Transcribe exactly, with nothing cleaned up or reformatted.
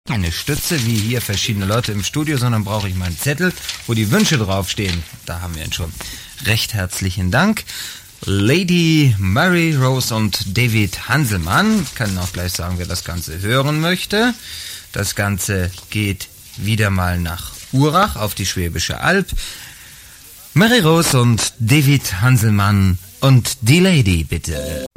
keine Stütze, wie hier verschiedene Leute im Studio, sondern brauche ich meinen Zettel, wo die Wünsche draufstehen. Da haben wir ihn schon. Recht herzlichen Dank. Lady Mary Rose und David Hanselmann. Ich kann auch gleich sagen, wer das Ganze hören möchte. Das Ganze geht wieder mal nach Urach auf die Schwäbische Alb. Mary Rose und David Hanselmann und die Lady, bitte.